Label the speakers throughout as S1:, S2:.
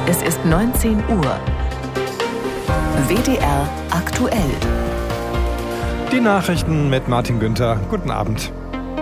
S1: Es ist 19 Uhr. WDR aktuell.
S2: Die Nachrichten mit Martin Günther. Guten Abend.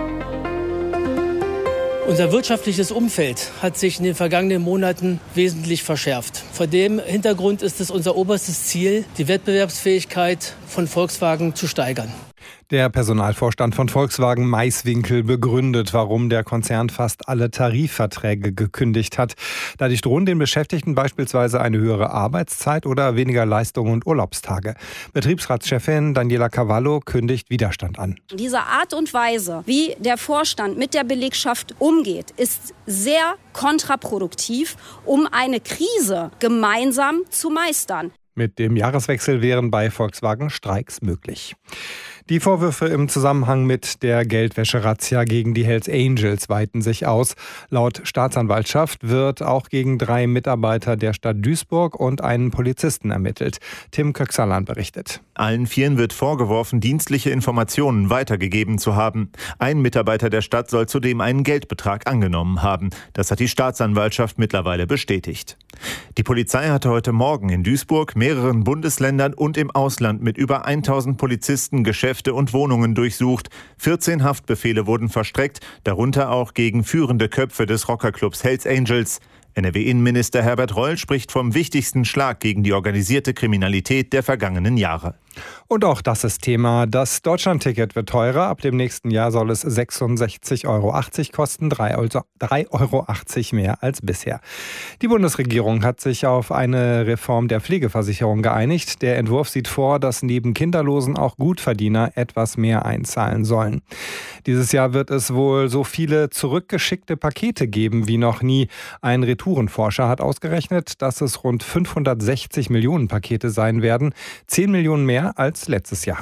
S3: Unser wirtschaftliches Umfeld hat sich in den vergangenen Monaten wesentlich verschärft. Vor dem Hintergrund ist es unser oberstes Ziel, die Wettbewerbsfähigkeit von Volkswagen zu steigern.
S2: Der Personalvorstand von Volkswagen Maiswinkel begründet, warum der Konzern fast alle Tarifverträge gekündigt hat. Dadurch drohen den Beschäftigten beispielsweise eine höhere Arbeitszeit oder weniger Leistung und Urlaubstage. Betriebsratschefin Daniela Cavallo kündigt Widerstand an.
S4: Diese Art und Weise, wie der Vorstand mit der Belegschaft umgeht, ist sehr kontraproduktiv, um eine Krise gemeinsam zu meistern.
S2: Mit dem Jahreswechsel wären bei Volkswagen Streiks möglich. Die Vorwürfe im Zusammenhang mit der Geldwäsche-Razzia gegen die Hells Angels weiten sich aus. Laut Staatsanwaltschaft wird auch gegen 3 Mitarbeiter der Stadt Duisburg und einen Polizisten ermittelt. Tim Köxalan berichtet.
S5: Allen 4 wird vorgeworfen, dienstliche Informationen weitergegeben zu haben. Ein Mitarbeiter der Stadt soll zudem einen Geldbetrag angenommen haben. Das hat die Staatsanwaltschaft mittlerweile bestätigt. Die Polizei hatte heute Morgen in Duisburg, mehreren Bundesländern und im Ausland mit über 1000 Polizisten Geschäfte und Wohnungen durchsucht. 14 Haftbefehle wurden verstreckt, darunter auch gegen führende Köpfe des Rockerclubs Hells Angels. NRW-Innenminister Herbert Reul spricht vom wichtigsten Schlag gegen die organisierte Kriminalität der vergangenen Jahre.
S2: Und auch das ist Thema. Das Deutschlandticket wird teurer. Ab dem nächsten Jahr soll es 66,80 € kosten, 3,80 € mehr als bisher. Die Bundesregierung hat sich auf eine Reform der Pflegeversicherung geeinigt. Der Entwurf sieht vor, dass neben Kinderlosen auch Gutverdiener etwas mehr einzahlen sollen. Dieses Jahr wird es wohl so viele zurückgeschickte Pakete geben wie noch nie. Ein Retourenforscher hat ausgerechnet, dass es rund 560 Millionen Pakete sein werden, 10 Millionen mehr als letztes Jahr.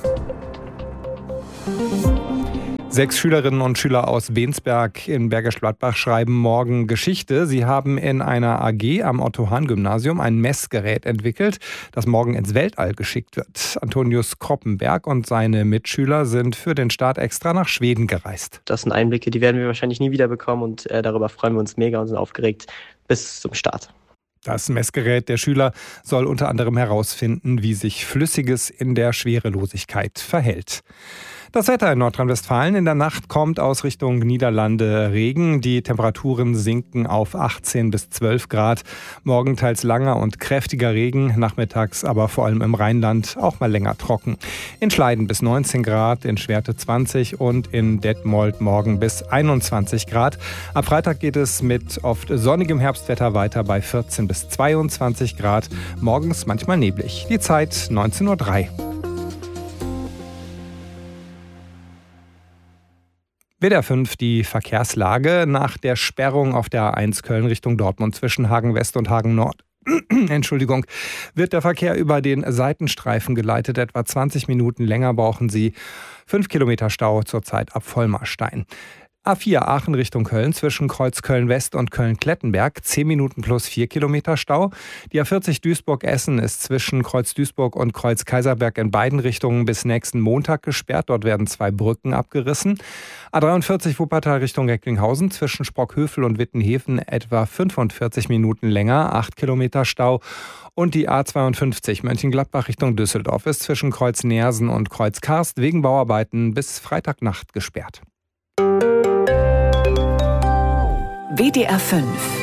S2: 6 Schülerinnen und Schüler aus Bensberg in Bergisch Gladbach schreiben morgen Geschichte. Sie haben in einer AG am Otto-Hahn-Gymnasium ein Messgerät entwickelt, das morgen ins Weltall geschickt wird. Antonius Kroppenberg und seine Mitschüler sind für den Start extra nach Schweden gereist.
S6: Das sind Einblicke, die werden wir wahrscheinlich nie wieder bekommen und darüber freuen wir uns mega und sind aufgeregt bis zum Start.
S2: Das Messgerät der Schüler soll unter anderem herausfinden, wie sich Flüssiges in der Schwerelosigkeit verhält. Das Wetter in Nordrhein-Westfalen: in der Nacht kommt aus Richtung Niederlande Regen. Die Temperaturen sinken auf 18 bis 12 Grad. Morgen teils langer und kräftiger Regen, nachmittags aber vor allem im Rheinland auch mal länger trocken. In Schleiden bis 19 Grad, in Schwerte 20 und in Detmold morgen bis 21 Grad. Ab Freitag geht es mit oft sonnigem Herbstwetter weiter bei 14 bis 22 Grad. Morgens manchmal neblig. Die Zeit 19:03 Uhr. WDR 5, die Verkehrslage nach der Sperrung auf der A1 Köln Richtung Dortmund zwischen Hagen West und Hagen Nord. Wird der Verkehr über den Seitenstreifen geleitet. Etwa 20 Minuten länger brauchen Sie. 5 Kilometer Stau zurzeit ab Vollmarstein. A4 Aachen Richtung Köln zwischen Kreuz Köln-West und Köln-Klettenberg 10 Minuten plus 4 Kilometer Stau. Die A40 Duisburg-Essen ist zwischen Kreuz Duisburg und Kreuz Kaiserberg in beiden Richtungen bis nächsten Montag gesperrt. Dort werden 2 Brücken abgerissen. A43 Wuppertal Richtung Recklinghausen zwischen Sprockhövel und Wittenheven etwa 45 Minuten länger, 8 Kilometer Stau. Und die A52 Mönchengladbach Richtung Düsseldorf ist zwischen Kreuz Neersen und Kreuz Karst wegen Bauarbeiten bis Freitagnacht gesperrt.
S1: WDR 5.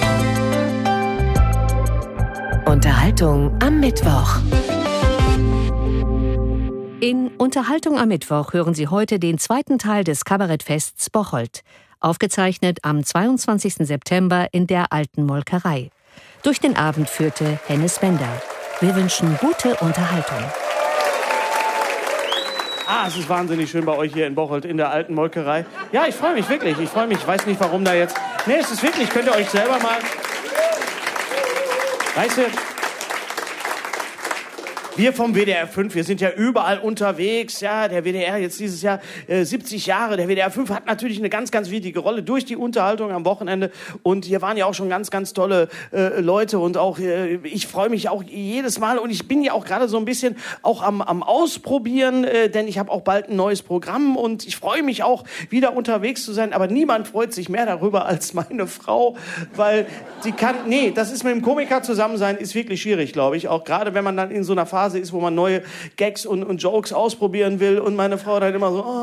S1: Unterhaltung am Mittwoch.
S7: In Unterhaltung am Mittwoch hören Sie heute den zweiten Teil des Kabarettfests Bocholt, aufgezeichnet am 22. September in der Alten Molkerei. Durch den Abend führte Hennes Bender. Wir wünschen gute Unterhaltung.
S8: Es ist wahnsinnig schön bei euch hier in Bocholt in der Alten Molkerei. Ja, ich freue mich wirklich. Ich weiß nicht, warum da jetzt... Nee, es ist wirklich, könnt ihr euch selber mal... Weißt du, Wir vom WDR 5, wir sind ja überall unterwegs. Ja, der WDR jetzt dieses Jahr 70 Jahre. Der WDR 5 hat natürlich eine ganz, ganz wichtige Rolle durch die Unterhaltung am Wochenende. Und hier waren ja auch schon ganz, ganz tolle Leute. Und auch ich freue mich auch jedes Mal. Und ich bin ja auch gerade so ein bisschen auch am Ausprobieren, denn ich habe auch bald ein neues Programm. Und ich freue mich auch, wieder unterwegs zu sein. Aber niemand freut sich mehr darüber als meine Frau, weil die kann... Nee, das ist mit dem Komiker zusammen sein, ist wirklich schwierig, glaube ich. Auch gerade, wenn man dann in so einer Phase ist, wo man neue Gags und Jokes ausprobieren will und meine Frau dann immer so,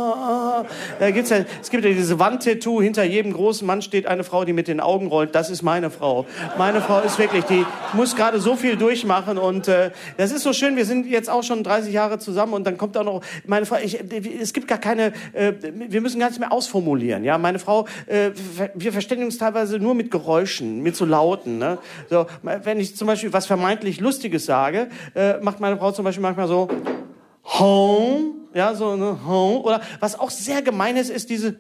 S8: es gibt ja diese Wandtattoo, hinter jedem großen Mann steht eine Frau, die mit den Augen rollt, das ist meine Frau. Meine Frau ist wirklich, die muss gerade so viel durchmachen und das ist so schön, wir sind jetzt auch schon 30 Jahre zusammen und dann kommt auch noch, meine Frau, es gibt gar keine, wir müssen gar nichts mehr ausformulieren, ja, meine Frau, wir verständigen uns teilweise nur mit Geräuschen, mit so Lauten, ne? So, wenn ich zum Beispiel was vermeintlich Lustiges sage, macht meine Frau zum Beispiel manchmal so home, ja, so ne, home. Oder was auch sehr gemein ist diese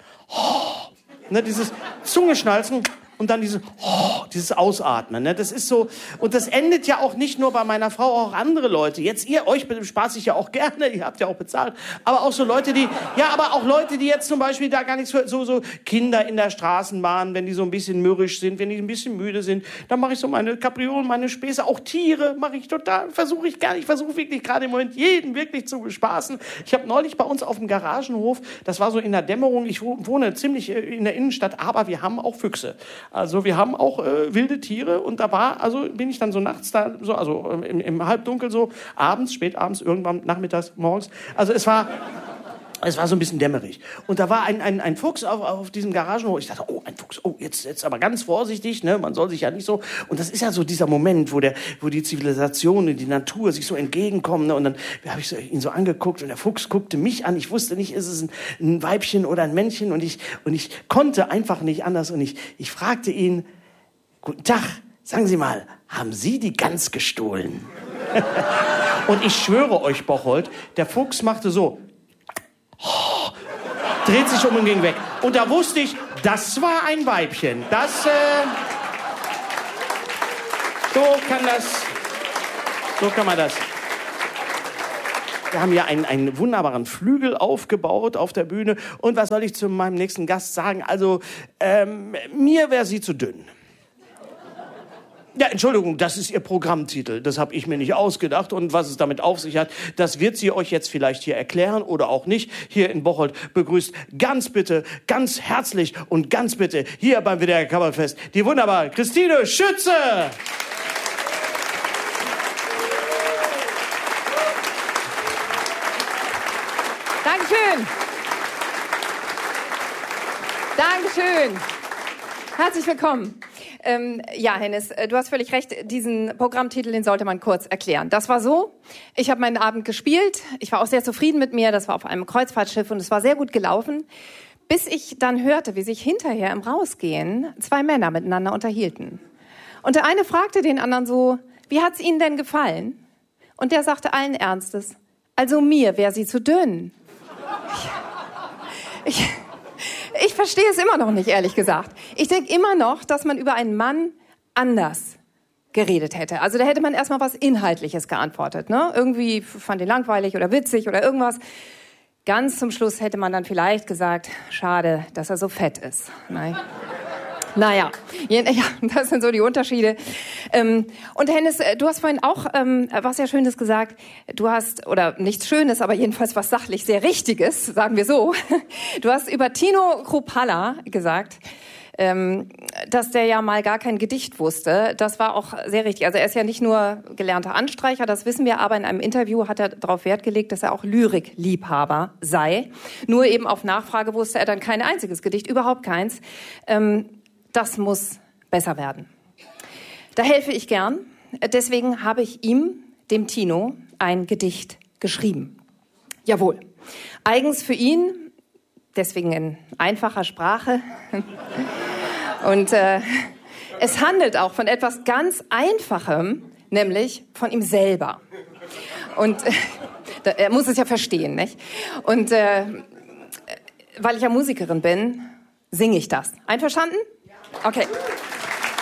S8: ne, dieses Zungeschnalzen und dann dieses Ausatmen. Ne? Das ist so, und das endet ja auch nicht nur bei meiner Frau, auch andere Leute. Jetzt euch bespaß ich ja auch gerne, ihr habt ja auch bezahlt, aber auch so Leute, die jetzt zum Beispiel da gar nichts für, so Kinder in der Straßenbahn, wenn die so ein bisschen mürrisch sind, wenn die ein bisschen müde sind, dann mache ich so meine Kapriolen, meine Späße, auch Tiere mache ich total, versuche wirklich gerade im Moment jeden wirklich zu bespaßen. Ich habe neulich bei uns auf dem Garagenhof, das war so in der Dämmerung, ich wohne ziemlich in der Innenstadt, aber wir haben auch Füchse. Also wir haben auch wilde Tiere und bin ich dann so nachts da, so, also im Halbdunkel so, spätabends, irgendwann nachmittags, morgens. Also es war so ein bisschen dämmerig. Und da war ein Fuchs auf diesem Garagenhof. Ich dachte, ein Fuchs, jetzt aber ganz vorsichtig, ne? Man soll sich ja nicht so... Und das ist ja so dieser Moment, wo die Zivilisation und die Natur sich so entgegenkommen. Ne? Und dann habe ich ihn so angeguckt und der Fuchs guckte mich an. Ich wusste nicht, ist es ein Weibchen oder ein Männchen? Und ich konnte einfach nicht anders. Und ich fragte ihn, guten Tag, sagen Sie mal, haben Sie die Gans gestohlen? Und ich schwöre euch, Bocholt, der Fuchs machte so... dreht sich um und ging weg. Und da wusste ich, das war ein Weibchen. So kann man das. Wir haben ja einen wunderbaren Flügel aufgebaut auf der Bühne. Und was soll ich zu meinem nächsten Gast sagen? Also, mir wäre sie zu dünn. Ja, Entschuldigung, das ist Ihr Programmtitel. Das habe ich mir nicht ausgedacht. Und was es damit auf sich hat, das wird sie euch jetzt vielleicht hier erklären oder auch nicht. Hier in Bocholt begrüßt ganz bitte, ganz herzlich und ganz bitte hier beim WDR Kabarettfest die wunderbare Christine Schütze.
S9: Dankeschön. Dankeschön. Herzlich willkommen. Ja, Hennes, du hast völlig recht, diesen Programmtitel, den sollte man kurz erklären. Das war so, ich habe meinen Abend gespielt, ich war auch sehr zufrieden mit mir, das war auf einem Kreuzfahrtschiff und es war sehr gut gelaufen, bis ich dann hörte, wie sich hinterher im Rausgehen 2 Männer miteinander unterhielten. Und der eine fragte den anderen so, wie hat's Ihnen denn gefallen? Und der sagte allen Ernstes, also mir wäre sie zu dünn. Ich verstehe es immer noch nicht, ehrlich gesagt. Ich denke immer noch, dass man über einen Mann anders geredet hätte. Also da hätte man erstmal was Inhaltliches geantwortet, ne? Irgendwie fand ihn langweilig oder witzig oder irgendwas. Ganz zum Schluss hätte man dann vielleicht gesagt, schade, dass er so fett ist. Nein. Naja, ja, das sind so die Unterschiede. Und Hennes, du hast vorhin auch was sehr Schönes gesagt. Du hast, oder nichts Schönes, aber jedenfalls was sachlich sehr Richtiges, sagen wir so. Du hast über Tino Kruppalla gesagt, dass der ja mal gar kein Gedicht wusste. Das war auch sehr richtig. Also er ist ja nicht nur gelernter Anstreicher, das wissen wir, aber in einem Interview hat er darauf Wert gelegt, dass er auch Lyrikliebhaber sei. Nur eben auf Nachfrage wusste er dann kein einziges Gedicht, überhaupt keins. Das muss besser werden. Da helfe ich gern. Deswegen habe ich ihm, dem Tino, ein Gedicht geschrieben. Jawohl. Eigens für ihn, deswegen in einfacher Sprache. Und es handelt auch von etwas ganz Einfachem, nämlich von ihm selber. Und er muss es ja verstehen, nicht? Und weil ich ja Musikerin bin, singe ich das. Einverstanden? Okay.